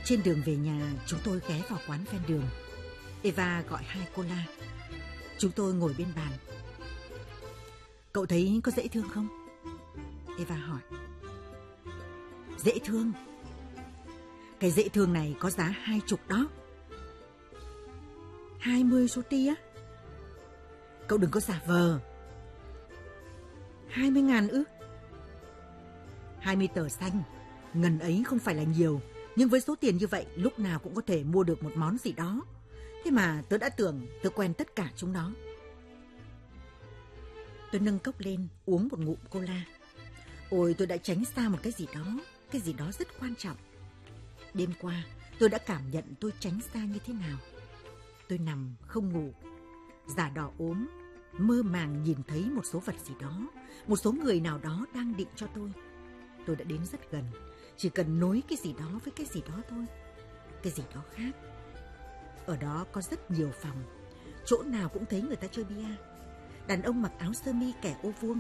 Trên đường về nhà, chúng tôi ghé vào quán ven đường. Eva gọi 2 cola. Chúng tôi ngồi bên bàn. Cậu thấy có dễ thương không? Eva hỏi. Dễ thương? Cái dễ thương này có giá 20 đó. 20 zloty á? Cậu đừng có giả vờ. 20.000 ư? 20 tờ xanh. Ngần ấy không phải là nhiều, nhưng với số tiền như vậy lúc nào cũng có thể mua được một món gì đó. Thế mà tớ đã tưởng tớ quen tất cả chúng nó. Tôi nâng cốc lên uống một ngụm cola. Ôi, tôi đã tránh xa một cái gì đó rất quan trọng. Đêm qua tôi đã cảm nhận tôi tránh xa như thế nào. Tôi nằm không ngủ, da đỏ ốm, mơ màng nhìn thấy một số vật gì đó, một số người nào đó đang định cho tôi. Tôi đã đến rất gần, chỉ cần nối cái gì đó với cái gì đó thôi, cái gì đó khác. Ở đó có rất nhiều phòng, chỗ nào cũng thấy người ta chơi bia. Đàn ông mặc áo sơ mi kẻ ô vuông.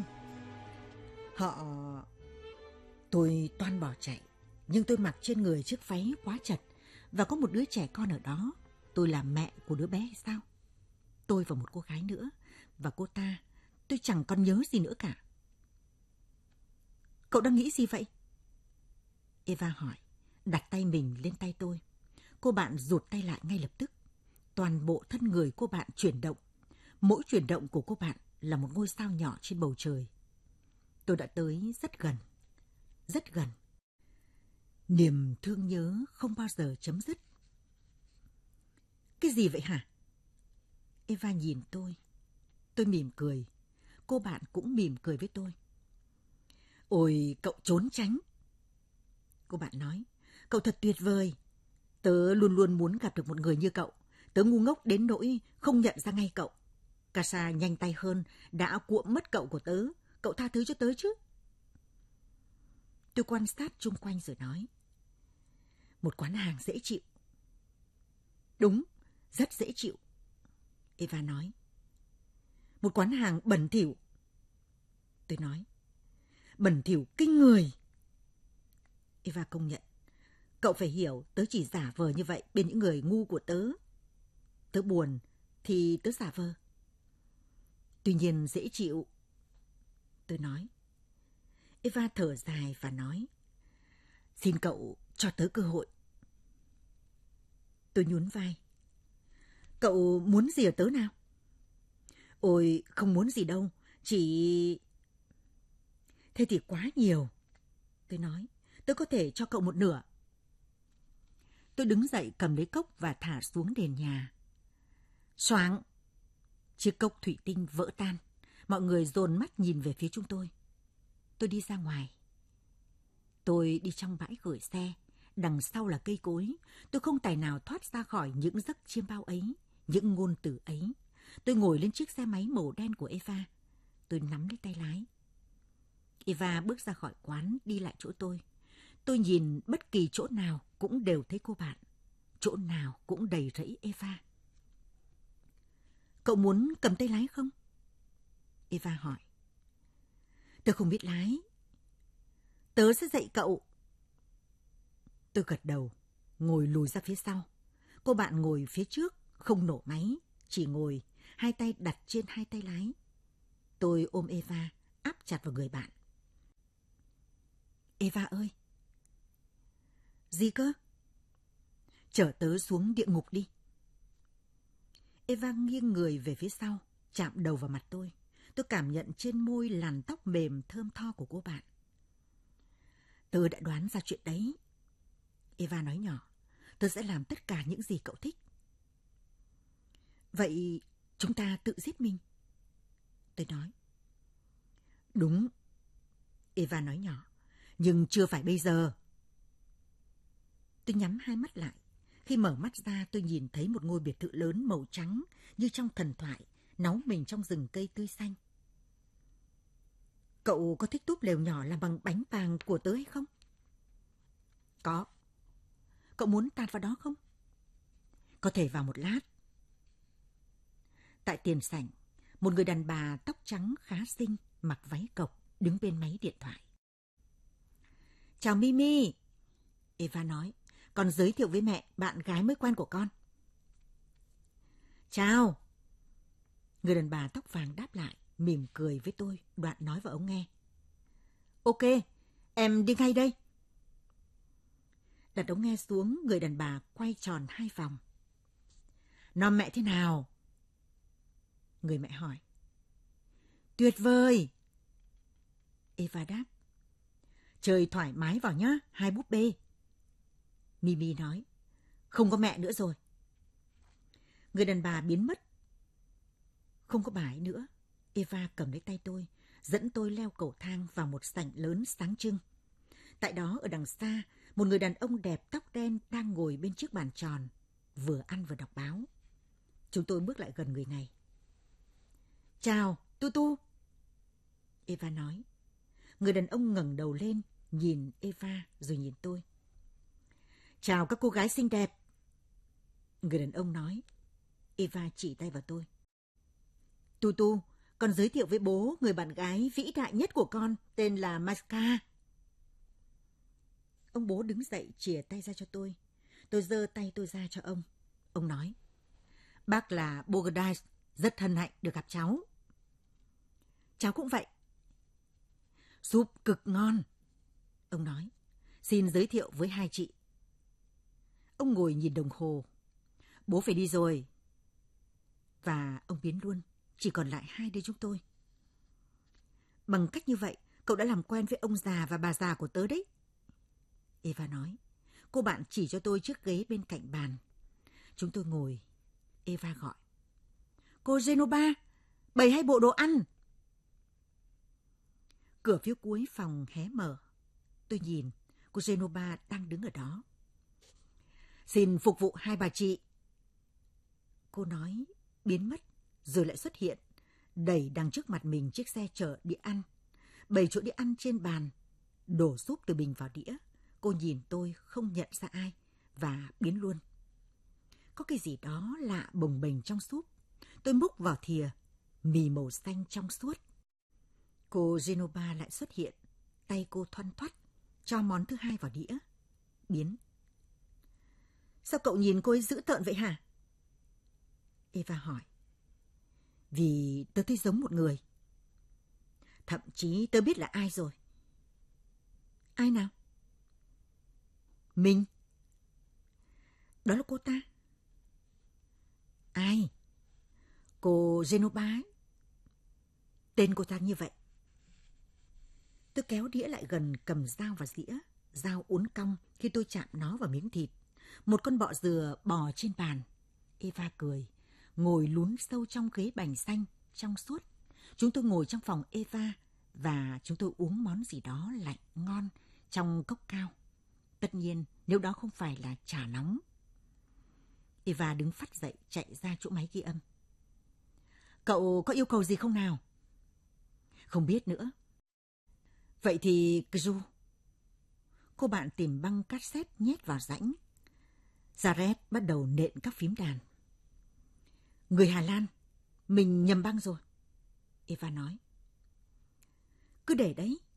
Tôi toan bỏ chạy, nhưng tôi mặc trên người chiếc váy quá chật và có một đứa trẻ con ở đó. Tôi là mẹ của đứa bé hay sao? Tôi và một cô gái nữa, và cô ta, tôi chẳng còn nhớ gì nữa cả. Cậu đang nghĩ gì vậy? Eva hỏi, đặt tay mình lên tay tôi. Cô bạn rụt tay lại ngay lập tức. Toàn bộ thân người cô bạn chuyển động. Mỗi chuyển động của cô bạn là một ngôi sao nhỏ trên bầu trời. Tôi đã tới rất gần, rất gần. Niềm thương nhớ không bao giờ chấm dứt. Cái gì vậy hả? Eva nhìn tôi. Tôi mỉm cười. Cô bạn cũng mỉm cười với tôi. Ôi, cậu trốn tránh. Cô bạn nói, cậu thật tuyệt vời. Tớ luôn luôn muốn gặp được một người như cậu. Tớ ngu ngốc đến nỗi không nhận ra ngay cậu. Casa nhanh tay hơn, đã cuộm mất cậu của tớ. Cậu tha thứ cho tớ chứ? Tôi quan sát chung quanh rồi nói. Một quán hàng dễ chịu. Đúng, rất dễ chịu. Eva nói. Một quán hàng bẩn thỉu. Tôi nói. Bẩn thỉu kinh người. Eva công nhận. Cậu phải hiểu, tớ chỉ giả vờ như vậy bên những người ngu của tớ. Tớ buồn thì tớ giả vờ. Tuy nhiên dễ chịu. Tôi nói. Eva thở dài và nói. Xin cậu cho tớ cơ hội. Tôi nhún vai. Cậu muốn gì ở tớ nào? Ôi, không muốn gì đâu, chỉ... Thế thì quá nhiều. Tôi nói, tớ có thể cho cậu một nửa. Tôi đứng dậy cầm lấy cốc và thả xuống nền nhà. Xoảng! Chiếc cốc thủy tinh vỡ tan. Mọi người dồn mắt nhìn về phía chúng tôi. Tôi đi ra ngoài. Tôi đi trong bãi gửi xe. Đằng sau là cây cối. Tôi không tài nào thoát ra khỏi những giấc chiêm bao ấy, những ngôn từ ấy. Tôi ngồi lên chiếc xe máy màu đen của Eva. Tôi nắm lấy tay lái. Eva bước ra khỏi quán, đi lại chỗ tôi. Tôi nhìn bất kỳ chỗ nào cũng đều thấy cô bạn. Chỗ nào cũng đầy rẫy Eva. Cậu muốn cầm tay lái không? Eva hỏi. Tớ không biết lái. Tớ sẽ dạy cậu. Tôi gật đầu, ngồi lùi ra phía sau. Cô bạn ngồi phía trước, không nổ máy, chỉ ngồi, hai tay đặt trên hai tay lái. Tôi ôm Eva, áp chặt vào người bạn. Eva ơi! Gì cơ? Chở tớ xuống địa ngục đi. Eva nghiêng người về phía sau, chạm đầu vào mặt tôi. Tôi cảm nhận trên môi làn tóc mềm thơm tho của cô bạn. Tớ đã đoán ra chuyện đấy. Eva nói nhỏ, tớ sẽ làm tất cả những gì cậu thích. Vậy chúng ta tự giết mình. Tôi nói. Đúng. Eva nói nhỏ, nhưng chưa phải bây giờ. Tôi nhắm hai mắt lại. Khi mở mắt ra tôi nhìn thấy một ngôi biệt thự lớn màu trắng như trong thần thoại, náu mình trong rừng cây tươi xanh. Cậu có thích túp lều nhỏ làm bằng bánh vàng của tớ hay không? Có. Cậu muốn tạt vào đó không? Có thể vào một lát. Tại tiền sảnh, một người đàn bà tóc trắng khá xinh, mặc váy cộc, đứng bên máy điện thoại. Chào Mimi. Eva nói, con giới thiệu với mẹ bạn gái mới quen của con. Chào. Người đàn bà tóc vàng đáp lại, mỉm cười với tôi, đoạn nói vào ống nghe. Ok, em đi ngay đây. Đặt ống nghe xuống, người đàn bà quay tròn 2 vòng. Nom mẹ thế nào? Người mẹ hỏi. Tuyệt vời. Eva đáp. Chơi thoải mái vào nhá, 2 búp bê. Mimi nói. Không có mẹ nữa rồi. Người đàn bà biến mất. Không có bà ấy nữa. Eva cầm lấy tay tôi, dẫn tôi leo cầu thang vào một sảnh lớn sáng trưng. Tại đó ở đằng xa, một người đàn ông đẹp tóc đen đang ngồi bên chiếc bàn tròn, vừa ăn vừa đọc báo. Chúng tôi bước lại gần người này. Chào, Tu. Eva nói. Người đàn ông ngẩng đầu lên, nhìn Eva rồi nhìn tôi. Chào các cô gái xinh đẹp. Người đàn ông nói. Eva chỉ tay vào tôi. Tu, con giới thiệu với bố người bạn gái vĩ đại nhất của con, tên là Maska. Ông bố đứng dậy chìa tay ra cho tôi. Tôi giơ tay tôi ra cho ông. Ông nói. Bác là Bogdais, rất hân hạnh được gặp cháu. Cháu cũng vậy. Súp cực ngon. Ông nói. Xin giới thiệu với 2 chị. Ông ngồi nhìn đồng hồ. Bố phải đi rồi. Và ông biến luôn. Chỉ còn lại 2 đứa chúng tôi. Bằng cách như vậy, cậu đã làm quen với ông già và bà già của tớ đấy. Eva nói. Cô bạn chỉ cho tôi chiếc ghế bên cạnh bàn. Chúng tôi ngồi. Eva gọi. Cô Genova, bày 2 bộ đồ ăn. Cửa phía cuối phòng hé mở. Tôi nhìn, cô Genova đang đứng ở đó. Xin phục vụ 2 bà chị. Cô nói, biến mất, rồi lại xuất hiện, đẩy đằng trước mặt mình chiếc xe chở đĩa ăn. 7 chỗ đĩa ăn trên bàn, đổ súp từ bình vào đĩa. Cô nhìn tôi không nhận ra ai, và biến luôn. Có cái gì đó lạ bồng bềnh trong súp. Tôi múc vào thìa, mì màu xanh trong suốt. Cô Genova lại xuất hiện, tay cô thoăn thoắt, cho món thứ 2 vào đĩa. Biến. Sao cậu nhìn cô ấy dữ tợn vậy hả? Eva hỏi. Vì tớ thấy giống một người. Thậm chí tớ biết là ai rồi. Ai nào? Mình. Đó là cô ta. Ai? Cô Genova ấy. Tên cô ta như vậy. Tôi kéo đĩa lại gần, cầm dao và dĩa. Dao uốn cong khi tôi chạm nó vào miếng thịt. Một con bọ dừa bò trên bàn. Eva cười, ngồi lún sâu trong ghế bành xanh, trong suốt. Chúng tôi ngồi trong phòng Eva và chúng tôi uống món gì đó lạnh ngon trong cốc cao. Tất nhiên, nếu đó không phải là trà nóng. Eva đứng phắt dậy, chạy ra chỗ máy ghi âm. Cậu có yêu cầu gì không nào? Không biết nữa. Vậy thì Kju. Cô bạn tìm băng cassette nhét vào rãnh. Jared bắt đầu nện các phím đàn. Người Hà Lan, mình nhầm băng rồi. Eva nói. Cứ để đấy,